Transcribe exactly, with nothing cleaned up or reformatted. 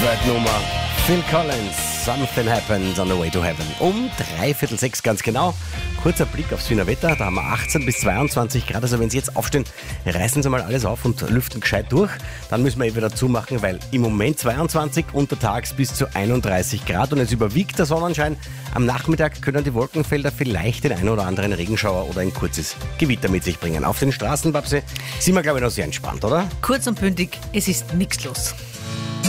Weltnummer. Phil Collins, Something Happens on the Way to Heaven. Um dreiviertel sechs ganz genau. Kurzer Blick aufs Wiener Wetter. Da haben wir achtzehn bis zweiundzwanzig Grad. Also wenn Sie jetzt aufstehen, reißen Sie mal alles auf und lüften gescheit durch. Dann müssen wir eh wieder zumachen, weil im Moment zweiundzwanzig, untertags bis zu einunddreißig Grad und es überwiegt der Sonnenschein. Am Nachmittag können die Wolkenfelder vielleicht den einen oder anderen Regenschauer oder ein kurzes Gewitter mit sich bringen. Auf den Straßen, Babsi, sind wir glaube ich noch sehr entspannt, oder? Kurz und bündig, es ist nichts los.